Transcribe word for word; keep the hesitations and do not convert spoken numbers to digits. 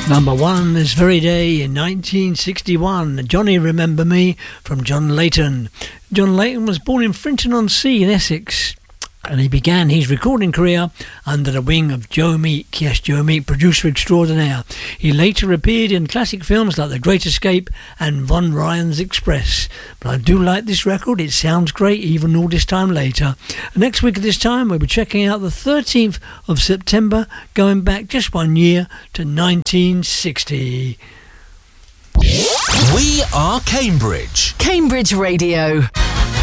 Number one this very day in nineteen sixty-one, Johnny Remember Me from John Layton. John Layton was born in Frinton-on-Sea in Essex, and he began his recording career under the wing of Joe Meek. Yes, Joe Meek, producer extraordinaire. He later appeared in classic films like The Great Escape and Von Ryan's Express. But I do like this record. It sounds great even all this time later. Next week at this time we'll be checking out the thirteenth of September, going back just one year to nineteen sixty. We are Cambridge. Cambridge Radio.